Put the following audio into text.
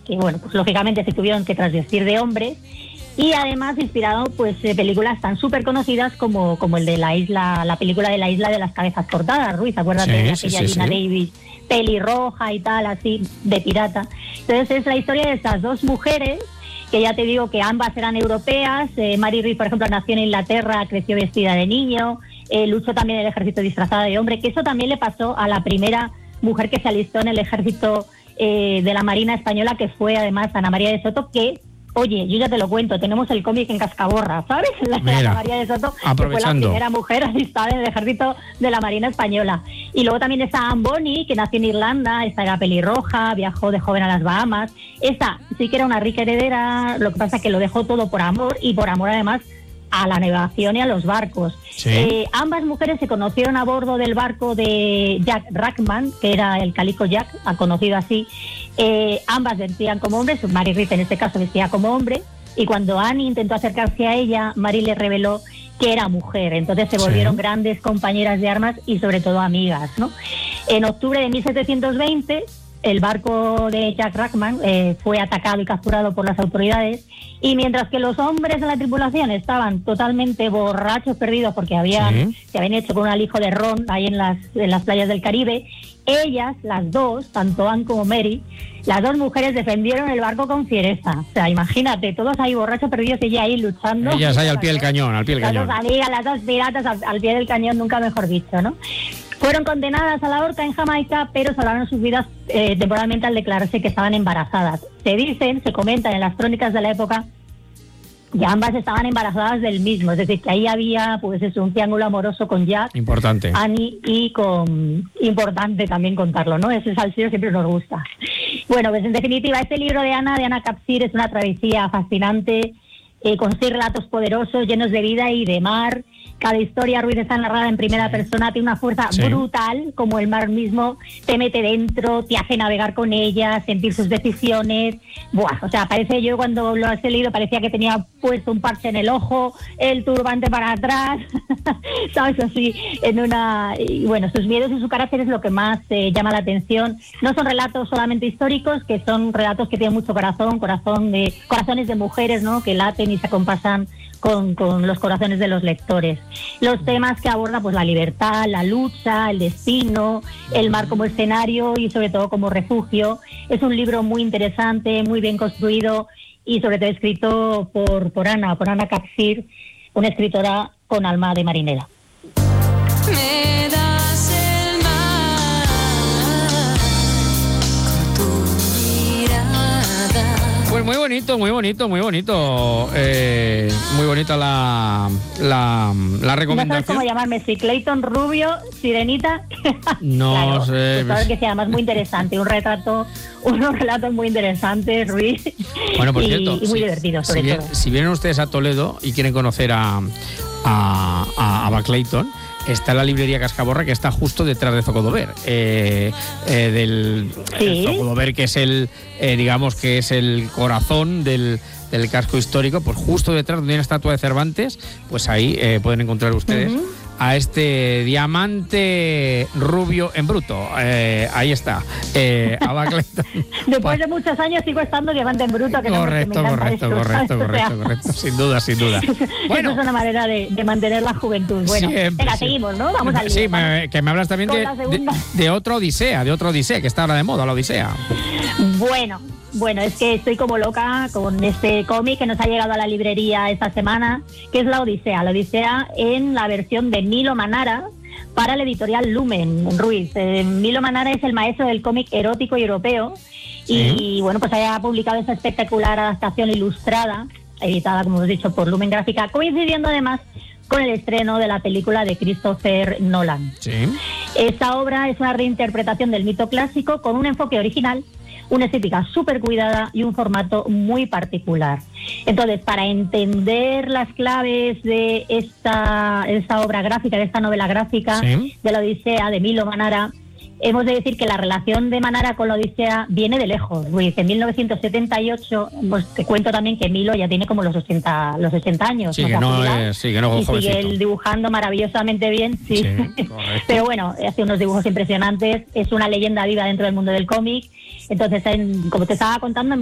que bueno, pues lógicamente se tuvieron que trasvestir de hombres, y además inspirado pues películas tan súper conocidas como el de la película de la isla de las cabezas cortadas, Ruiz, acuérdate de aquella Gina Davis, pelirroja y tal, así, de pirata. Entonces es la historia de estas dos mujeres, que ya te digo que ambas eran europeas. Mary Read, por ejemplo, nació en Inglaterra, creció vestida de niño, luchó también en el ejército disfrazada de hombre, que eso también le pasó a la primera mujer que se alistó en el ejército de la Marina Española, que fue además Ana María de Soto, que, oye, yo ya te lo cuento, tenemos el cómic en Cascaborra, ¿sabes? Ana María de Soto, que fue la primera mujer alistada en el ejército de la Marina Española. Y luego también está Anne Bonny, que nació en Irlanda, esta era pelirroja, viajó de joven a las Bahamas. Esta sí que era una rica heredera, lo que pasa es que lo dejó todo por amor, y por amor además a la navegación y a los barcos. Sí. Ambas mujeres se conocieron a bordo del barco de Jack Rackman, que era el Calico Jack, conocido así. Ambas vestían como hombres, Mary Read en este caso vestía como hombre, y cuando Annie intentó acercarse a ella, Mary le reveló que era mujer. Entonces se volvieron grandes compañeras de armas y sobre todo amigas, ¿no? En octubre de 1720, el barco de Jack Rackman fue atacado y capturado por las autoridades, y mientras que los hombres de la tripulación estaban totalmente borrachos, perdidos, porque se habían hecho con un alijo de ron ahí en las playas del Caribe, ellas, las dos, tanto Anne como Mary, las dos mujeres defendieron el barco con fiereza. O sea, imagínate, todos ahí borrachos, perdidos, ella ahí luchando. Ellas ahí al pie del cañón, Las dos amigas, las dos piratas al pie del cañón, nunca mejor dicho, ¿no? Fueron condenadas a la horca en Jamaica, pero salvaron sus vidas temporalmente al declararse que estaban embarazadas. Se comentan en las crónicas de la época que ambas estaban embarazadas del mismo, es decir, que ahí había pues eso, un triángulo amoroso con Jack, importante, Annie, y importante también contarlo, ¿no? Ese salseo siempre nos gusta. Bueno, pues en definitiva, este libro de Ana Capsir es una travesía fascinante, con 6 relatos poderosos, llenos de vida y de mar. Cada historia, Ruiz, está narrada en primera persona, tiene una fuerza brutal, como el mar mismo, te mete dentro, te hace navegar con ella, sentir sus decisiones. Buah, o sea, parece, yo cuando lo he leído parecía que tenía puesto un parche en el ojo, el turbante para atrás, ¿sabes? Así, y bueno, sus miedos y su carácter es lo que más llama la atención. No son relatos solamente históricos, que son relatos que tienen mucho corazones de mujeres, ¿no? Que laten y se acompasan con los corazones de los lectores. Los temas que aborda, pues la libertad, la lucha, el destino, el mar como escenario y sobre todo como refugio. Es un libro muy interesante, muy bien construido y sobre todo escrito por Ana Capsir, una escritora con alma de marinera. Me das el mar con tu mirada. Pues muy bonito. Muy bonita la recomendación. No sabes cómo llamarme, si Clayton, Rubio, Sirenita. No claro, sé. Pues que sea además muy interesante, unos relatos muy interesantes, Ruiz. Bueno, por cierto, y muy divertidos, sobre todo. Si vienen ustedes a Toledo y quieren conocer a Clayton, está la librería Cascaborra, que está justo detrás de Zocodover, el Zocodover, que es digamos que es el corazón del casco histórico, pues justo detrás donde hay una estatua de Cervantes, pues ahí pueden encontrar ustedes a este diamante rubio en bruto. Ahí está, Ava Clayton. Después de muchos años sigo estando diamante en bruto. Que correcto. Sin duda. Bueno, es una manera de mantener la juventud. Bueno, venga, seguimos, ¿no? Vamos al lío. Sí, que me hablas también de otra Odisea, que está ahora de moda, la Odisea. Bueno, es que estoy como loca con este cómic que nos ha llegado a la librería esta semana, que es la Odisea. La Odisea en la versión de Milo Manara para la editorial Lumen, Ruiz. Milo Manara es el maestro del cómic erótico y europeo. Y bueno, pues haya publicado esta espectacular adaptación ilustrada, editada, como hemos dicho, por Lumen Gráfica, coincidiendo además con el estreno de la película de Christopher Nolan. Esta obra es una reinterpretación del mito clásico con un enfoque original, una estética súper cuidada y un formato muy particular. Entonces, para entender las claves de esta obra gráfica, de esta novela gráfica de la Odisea, de Milo Manara, hemos de decir que la relación de Manara con la Odisea viene de lejos. Luis, en 1978, pues te cuento también que Milo ya tiene como los 80 años. Sí, que no es jovencito. Sigue él dibujando maravillosamente bien, sí. Pero bueno, hace unos dibujos impresionantes, es una leyenda viva dentro del mundo del cómic. Entonces, como te estaba contando,